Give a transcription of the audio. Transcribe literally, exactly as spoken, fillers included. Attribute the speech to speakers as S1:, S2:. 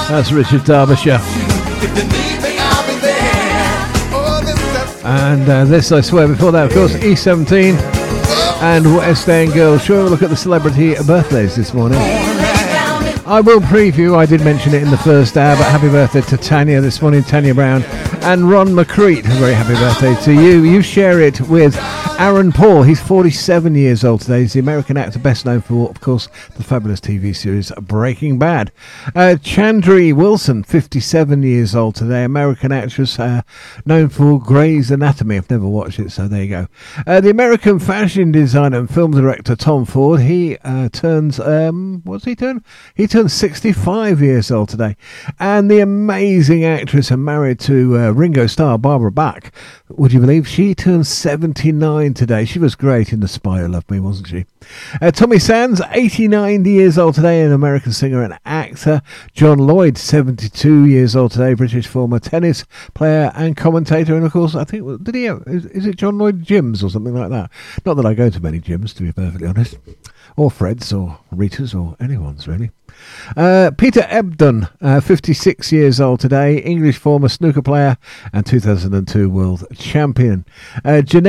S1: That's Richard Derbyshire. And uh, this, I swear, before that, of course, E seventeen and West End Girls. Sure, we'll look at the celebrity birthdays this morning. I will preview, I did mention it in the first hour, but happy birthday to Tanya this morning, Tanya Brown, and Ron McCreate. A very happy birthday to you. You share it with Aaron Paul. He's forty-seven years old today. He's the American actor best known for, of course, the fabulous T V series Breaking Bad. Uh, Chandri Wilson, fifty-seven years old today, American actress uh, known for Grey's Anatomy. I've never watched it, so there you go. Uh, the American fashion designer and film director Tom Ford, he uh, turns, um, what's he turn? He turns sixty-five years old today. And the amazing actress and married to uh, Ringo Starr, Barbara Bach, would you believe she turned seventy-nine today? She was great in The Spy Who Loved Me, wasn't she? Uh, Tommy Sands, eighty-nine years old today, an American singer and actor. John Lloyd, seventy-two years old today, British former tennis player and commentator. And of course, I think, did he have, is, is it John Lloyd Gyms or something like that? Not that I go to many gyms, to be perfectly honest. Or Fred's or Rita's or anyone's, really. Uh, Peter Ebdon, uh, fifty-six years old today, English former snooker player and two thousand two world champion. Uh, Jeanette